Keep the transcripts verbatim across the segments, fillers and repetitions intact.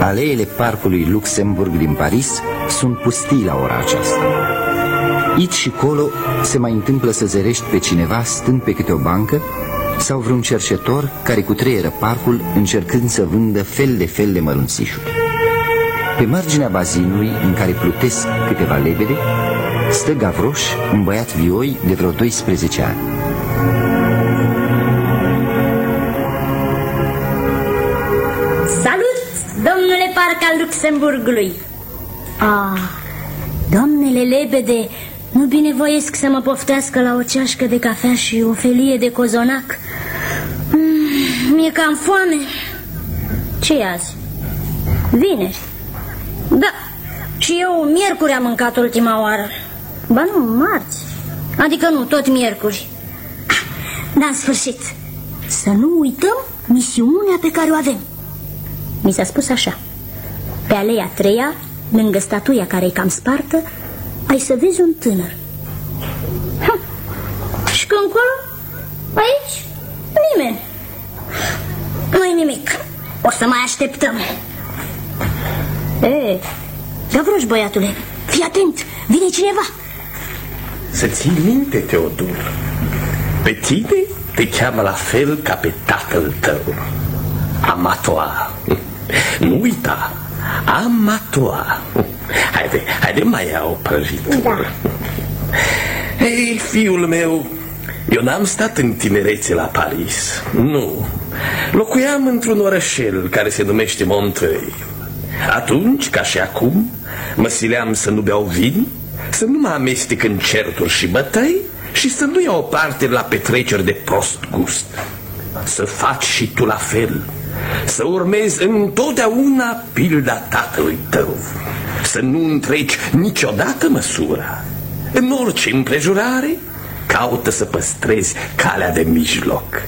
Aleele parcului Luxemburg din Paris sunt pustii la ora aceasta. Aici și colo se mai întâmplă să zărești pe cineva stând pe câte o bancă sau vreun cerșetor care cutreieră parcul încercând să vândă fel de fel de mărunțișuri. Pe marginea bazinului în care plutesc câteva lebede stă Gavroș, un băiat vioi de vreo doisprezece ani. Salut, domnule parc al Luxemburgului. Ah, domnele lebede, nu binevoiesc să mă poftească la o ceașcă de cafea și o felie de cozonac. mm, Mi-e cam foame. Ce-i azi? Vineri. Da, și eu miercuri am mâncat ultima oară. Ba nu, marți. Adică nu, tot miercuri. Dar în sfârșit, să nu uităm misiunea pe care o avem. Mi s-a spus așa: pe aleea treia, lângă statuia care e cam spartă, ai să vezi un tânăr. Hm. Și când încolo? Aici? Nimeni. Nu-i nimic. O să mai așteptăm. E, Gavroș, băiatule, fii atent, vine cineva. Să ții minte, Teodul, pe tine te cheamă la fel ca pe tatăl tău, Amatoa. Nu uita, Amatoa. Haide, haide, mai ia o prăjitură. Da. Ei, fiul meu, eu n-am stat în tinerețe la Paris. Nu, locuiam într-un orășel care se numește Montreuil. Atunci, ca și acum, mă sileam să nu beau vin, să nu mă amestec în certuri și bătăi și să nu iau parte la petreceri de prost gust. Să faci și tu la fel, să urmezi întotdeauna pilda tatălui tău, să nu întreci niciodată măsura. În orice împrejurare, caută să păstrezi calea de mijloc,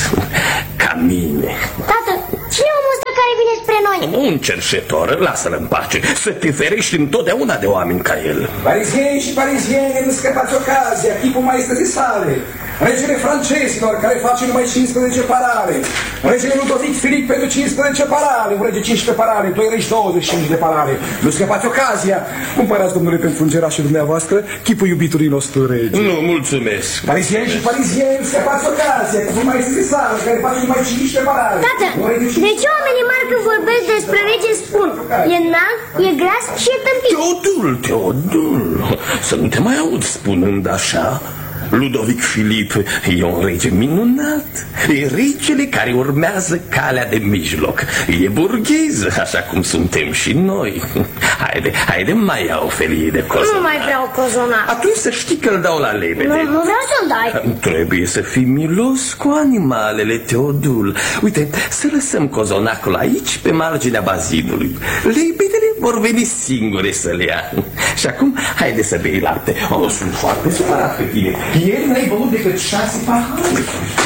ca mine. Tată, cine e omul ăsta care vine spre noi? Un cerșetor, lasă-l în pace, să te ferești întotdeauna de oameni ca el. Parizieni și pariziene, nu scăpați ocazia, chipul maestății sale, regele francezilor, care face numai cincisprezece parale, regele Ludovic Filip pentru cincisprezece parale, un rege cincisprezece parale, doi regi douăzeci și cinci de parale. Nu scăpați ocazia, cumpărați, domnule, pentru îngerașul dumneavoastră, chipul iubitului nostru rege. Nu, mulțumesc. Parizieni și parizieni, scăpați ocazia, chipul maestății sale, care face numai cincisprezece parale. Tată, de ce oamenii mari când vorbesc despre rege spun e înalt, e gras și e tâmpit? Teodul, Teodul, să nu te mai aud spunând așa. Ludovic Filip e un rege minunat. E regele care urmează calea de mijloc. E burghez, așa cum suntem și noi. Haide, haide, mai ia o felie de cozonac. Nu mai vreau cozonac. Atunci să știi că îl dau la lebede. Nu, nu vreau să-l dai. Trebuie să fii milos cu animalele, Teodul. Uite, să lăsăm cozonacul aici, pe marginea bazinului. Lebedele vor veni singure să le ia. Și acum, haide să bei lapte. Oh, sunt foarte supărat pe tine. Ieri n-ai băut decât șase pahare.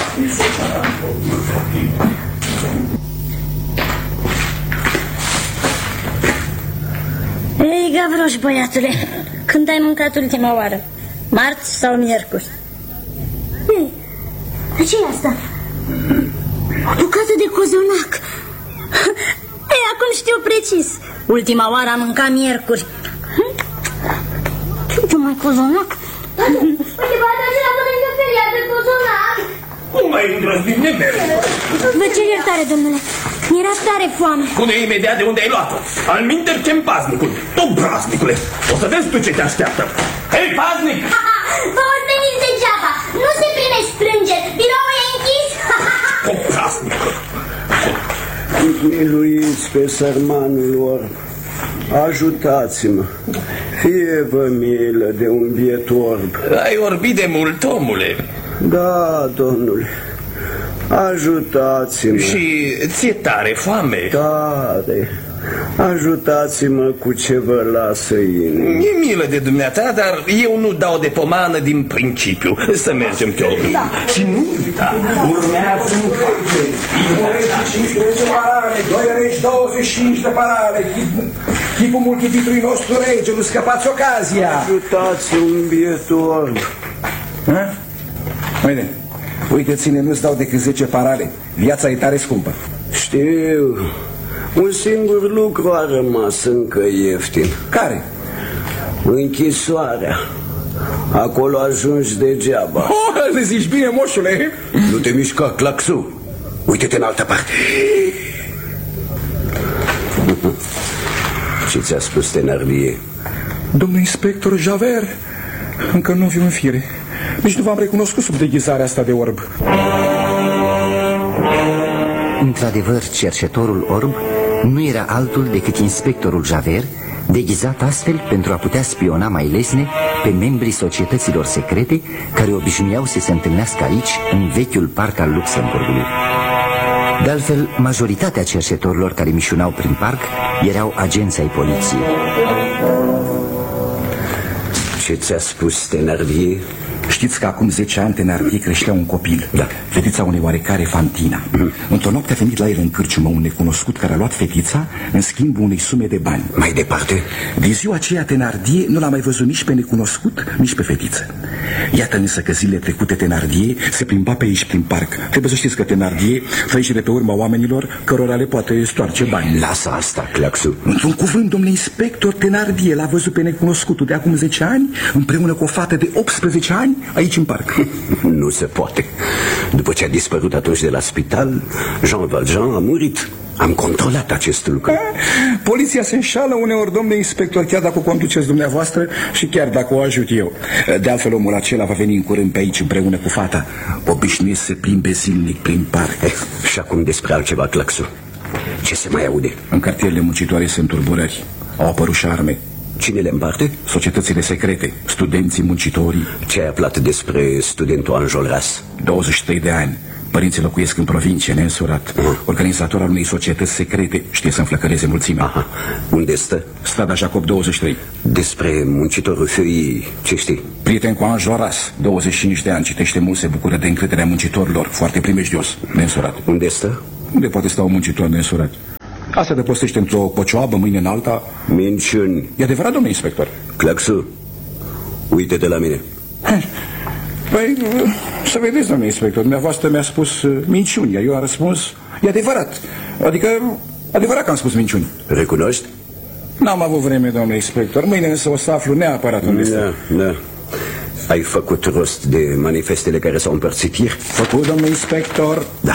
Ei, Gavroș, băiatule, când ai mâncat ultima oară? Marți sau miercuri? Ei, ce-i asta? O bucată de cozonac. Ei, acum știu precis. Ultima oară am mâncat miercuri. Ce mai cozonac? Uite, bă, dar și la mănâncă feria de cozonac. Nu mai îndrăznit nimeni. Vă cer iertare, domnule. Mi-era tare foame. Spune imediat de unde ai luat-o. Alminter chem paznicul. Tu, braznicule, o să vezi tu ce te așteaptă. Hei, paznic! Vă ori veniți degeaba. Nu se primesc plângeri. Biroul e închis. Tu, braznicule. Miluiți pe sărmanul lor. Ajutați-mă. Fie-vă milă de un biet orb. Ai orbit de mult, omule. Da, domnule. Ajutați-mă. Și ți-e tare foame? Tare. Ajutați-mă cu ce vă lasă inima. E milă de dumneata, dar eu nu dau de pomană din principiu. Să mergem, Teodul. Da. Și nu uita, urmează un regi cincisprezece parale, doi regi douăzeci și cinci de parale, chipul mult iubitului nostru rege, nu scăpați ocazia. Ajutați un biet orb. Ha? Uite, uite, ține, nu-ți dau decât zece parale. Viața e tare scumpă. Știu, Un singur lucru a rămas încă ieftin. Care? Închisoarea. Acolo ajungi degeaba. Oh, le zici bine, moșule. Nu te mișca, Claxu. Uite-te în altă parte. Ce ți-a spus Thenardier? Domnul inspector Javert, încă nu viu în fire. Nici nu v-am recunoscut sub deghizarea asta de orb. Într-adevăr, cercetorul orb nu era altul decât inspectorul Javert, deghizat astfel pentru a putea spiona mai lesne pe membrii societăților secrete care obișnuiau să se întâlnească aici, în vechiul parc al Luxemburgului. De altfel, majoritatea cercetorilor care mișunau prin parc erau agenți ai poliției. Ce ți-a spus Thenardier? Știți că acum zece ani Thenardier creștea un copil, da. Fetița unei oarecare Fantina. mm. Într-o noapte a venit la el în cârciumă un necunoscut care a luat fetița în schimbul unei sume de bani. Mai departe? Din ziua aceea Thenardier nu l-a mai văzut nici pe necunoscut, nici pe fetiță. Iată însă că zilele trecute Thenardier se plimba pe aici prin parc. Trebuie să știți că Thenardier trăiește de pe urma oamenilor cărora le poate stoarce bani. Lasă asta, Claxu. Într-un cuvânt, domnule inspector, Thenardier l-a văzut pe necunoscutul de acum zece ani împreună cu o fată de optsprezece ani aici în parc. Nu se poate. După ce a dispărut atunci de la spital, Jean Valjean a murit. Am controlat acest lucru. Poliția se înșală uneori, domnule inspector, chiar dacă o conduceți dumneavoastră și chiar dacă o ajut eu. De altfel, omul acela va veni în curând pe aici împreună cu fata. Obișnuiesc să se plimbe zilnic prin parc. Eh, și acum despre altceva, Claxu. Ce se mai aude? În cartierele muncitoare sunt tulburări. Au apărut și arme. Cine le împarte? Societățile secrete, studenții, muncitorii. Ce ai aflat despre studentul Enjolras? douăzeci și trei de ani. Părinții locuiesc în provincie, neînsurat. uh. Organizator al unei societăți secrete. Știe să înflăcăreze mulțimea. Aha. Unde stă? Strada Jacob douăzeci și trei. Despre muncitorul Feuilly, ce știi? Prieten cu Enjolras, douăzeci și cinci de ani. Citește mult, se bucură de încrederea muncitorilor. Foarte primejdios, neînsurat. Unde stă? Unde poate sta un muncitor neînsurat? Asta te postește într-o cocioabă, mâine în alta. Minciuni. E adevărat, domnule inspector? Claxu, uite de la mine. Păi, să vedeți, domnule inspector, dumneavoastră mi-a spus uh, minciuni, iar eu am răspuns, e adevărat. Adică, adevărat că am spus minciuni. Recunoști? N-am avut vreme, domnule inspector, mâine însă o să aflu neapărat unde este. Da, da. Ai făcut rost de manifestele care s-au împărțit ieri? Făcut, domnule inspector? Da.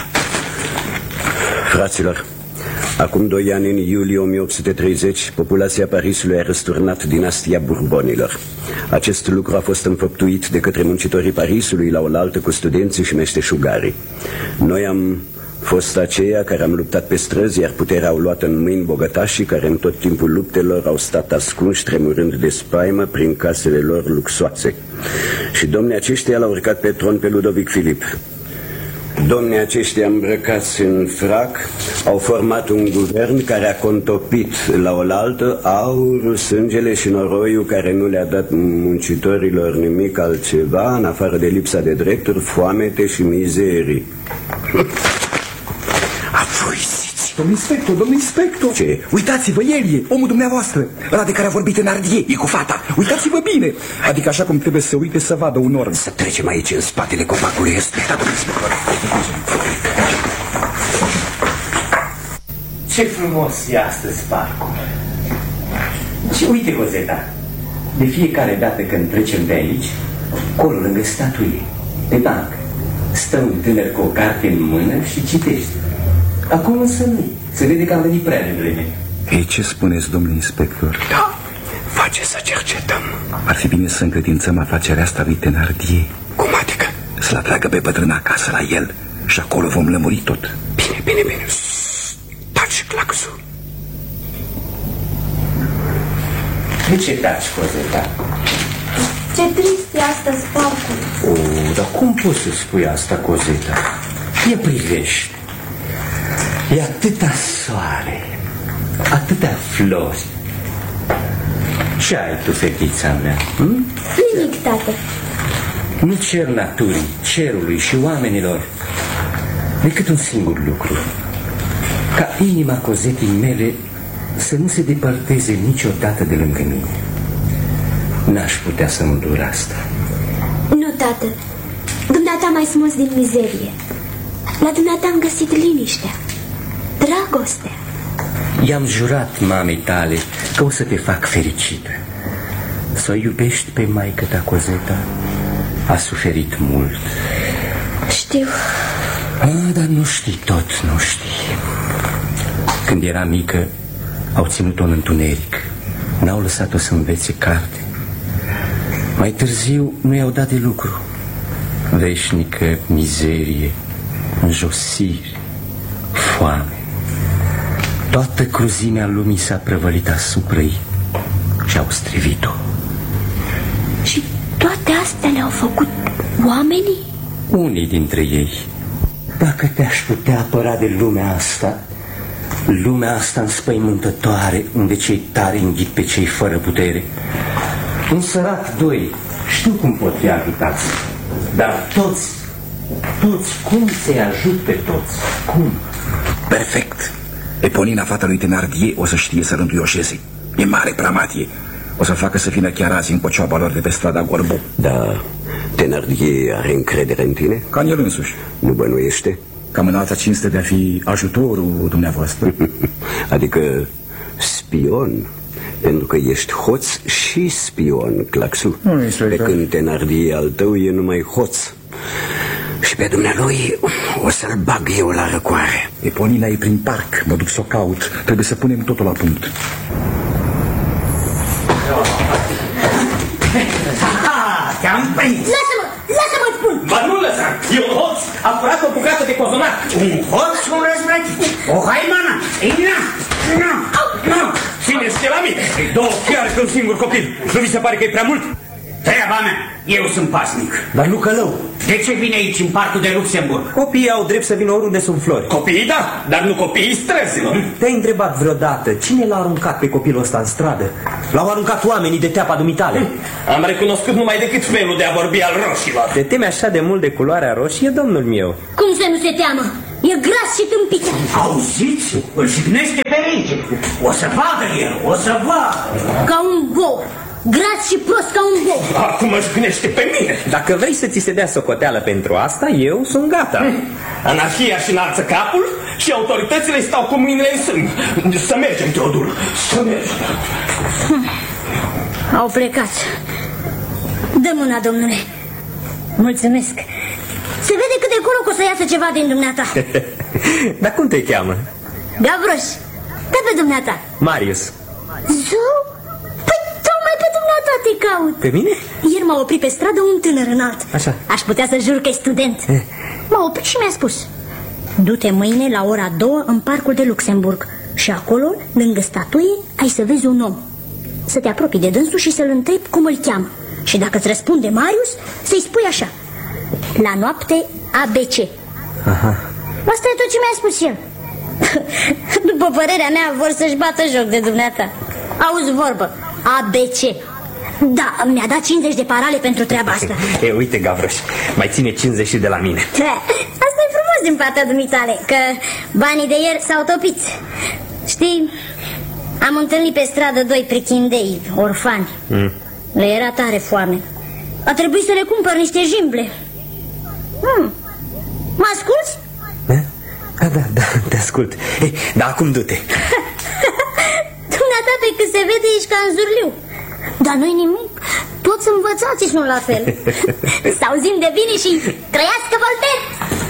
Fraților, acum doi ani, în iulie o mie opt sute treizeci, populația Parisului a răsturnat dinastia Burbonilor. Acest lucru a fost înfăptuit de către muncitorii Parisului la oaltă cu studenții și meșteșugarii. Noi am fost aceia care am luptat pe străzi, iar puterea au luat în mâini bogătașii care în tot timpul luptelor au stat ascunși, tremurând de spaimă prin casele lor luxoase. Și domnii aceștia l-au urcat pe tron pe Ludovic Filip. Domnii aceștia îmbrăcați în frac au format un guvern care a contopit la oaltă aurul, sângele și noroiul care nu le-a dat muncitorilor nimic altceva în afară de lipsa de drepturi, foamete și mizerii. Afuisiți! Domnul inspector, domnul inspector! Ce? Uitați-vă, el e, omul dumneavoastră, ăla de care a vorbit Thenardier, e cu fata. Uitați-vă bine! Adică așa cum trebuie să uite să vadă un orb. Să trecem aici în spatele copacului ăsta, domnul inspector. Ce frumos e astăzi parcul. Și uite, Cozeta, de fiecare dată când trecem de aici, acolo lângă statuie, pe bancă, stă un tânăr cu o carte în mână și citește. Acum însă nu, se vede că am venit prea devreme. Ei, ce spuneți, domnule inspector? Da, face să cercetăm. Ar fi bine să încredințăm afacerea asta lui Thenardier. Cum adică? Să-l atragă pe bătrân acasă la el și acolo vom lămuri tot. Bine, bine, bine. Taci, Claxu. De ce taci, Cozeta? Ce trist e astăzi parcul. Oh, dar cum poți să spui asta, Cozeta? Ia privești. E atâta soare, atâtea flori. Ce ai tu, fetița mea? Hm? Nimic, tată. Nu cer naturii, cerului și oamenilor decât un singur lucru: ca inima Cozetii mele să nu se depărteze niciodată de lângă mine. N-aș putea să îndur asta. Nu, tată. Dumneata m-ai smuls din mizerie. La dumneata am găsit liniștea, dragostea. I-am jurat mamei tale că o să te fac fericită. Să o iubești pe maică ta, Cozeta. A suferit mult. Știu. A, dar nu știi tot, nu știi. Când era mică, au ținut-o în întuneric. N-au lăsat-o să învețe carte. Mai târziu nu i-au dat de lucru. Veșnică mizerie, înjosiri, foame. Toată cruzimea lumii s-a prăvălit asupra ei și au strivit-o. Și toate astea le-au făcut oamenii? Unii dintre ei. Dacă te-aș putea apăra de lumea asta, lumea asta înspăimântătoare, unde cei tari înghit pe cei fără putere. Un sărat, doi, știu cum pot fi ajutați, dar toți, toți, cum să-i ajut pe toți? Cum? Perfect. Eponina, fata lui Thenardier, o să știe să rânduioșeze. E mare pramatie. O să facă să vină chiar azi în pocioaba lor de pe strada Gorbeau. Da, Thenardier are încredere în tine? Ca în el însuși. Nu bănuiește? Cam înalța cinste de a fi ajutorul dumneavoastră. Adică spion? Pentru că ești hoț și spion, Claxu. Pe când Thenardier al tău e numai hoț. Și pe dumnealui o să-l bag eu la răcoare. Eponina e prin parc, mă duc să o caut. Trebuie să punem totul la punct. Te-am prins! Lasă-mă! Lasă-mă, spun! Ba nu lăsa! E un hoț! A furat o bucată de cozonac! Un hoț cu un răzvrătit! O haimană! Ei, nu! Nu! Nu! Țineți de la mine! Două chiar că un singur copil! Nu vi se pare că e prea mult? Treaba mea! Eu sunt pasnic. Dar nu călău! De ce vine aici, în parcul de Luxemburg? Copiii au drept să vină oriunde sunt flori. Copiii, da, dar nu copiii străzilor. Te-ai întrebat vreodată cine l-a aruncat pe copilul ăsta în stradă? L-au aruncat oamenii de teapa dumitale. Am recunoscut numai decât felul de a vorbi al roșilor. Te temi așa de mult de culoarea roșie, domnul meu? Cum să nu se teamă? E gras și tâmpit. Auziți? Îl jignește pe rege. O să vadă el, o să vadă. Ca un bou. Gras și prost ca un bou. Acum mă jignește pe mine. Dacă vrei să ți se dea socoteală pentru asta, eu sunt gata. Hmm. Anarhia și înalță capul și autoritățile stau cu mâinile în sân. Să mergem, Teodul, să mergem. Hmm. Au plecat. Dă mâna, domnule. Mulțumesc. Se vede cât de curând o să iasă ceva din dumneata. Dar cum te cheamă? Gavroș. Dă pe dumneata. Marius. Zău? Păi tocmai pe dumneata te caut. Pe mine? Ieri m-a oprit pe stradă un tânăr înalt. Așa. Aș putea să jur că e student. Eh. M-a oprit și mi-a spus: du-te mâine la ora două în parcul de Luxemburg și acolo, lângă statuie, ai să vezi un om. Să te apropii de dânsul și să-l întrebi cum îl cheamă. Și dacă îți răspunde Marius, să-i spui așa: la noapte A B C. Aha. Asta e tot ce mi-a spus el. După părerea mea, vor să-și bată joc de dumneata. Auzi vorbă, A B C. Da, mi-a dat cincizeci de parale pentru treaba asta. E, uite, Gavroș, mai ține cincizeci și de la mine. Asta e frumos din partea dumitale, că banii de ieri s-au topit. Știi, am întâlnit pe stradă doi prichindei, orfani. mm. Le era tare foame. A trebuit să le cumpăr niște jimble. hmm. Mă asculți? Da, da, da, da, te ascult. Ei, dar acum du-te. Dumneata, pe cât se vede, ești ca în zurliu. Dar nu-i nimic, toți învățați sunt la fel. Să auzim de bine și trăiască Voltaire!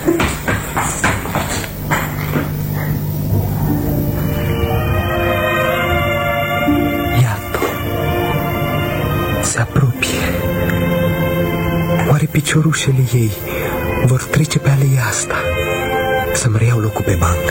Iată, se apropie. Oare piciorușele ei vor trece pe aleia asta să-mi reiau locul pe bancă?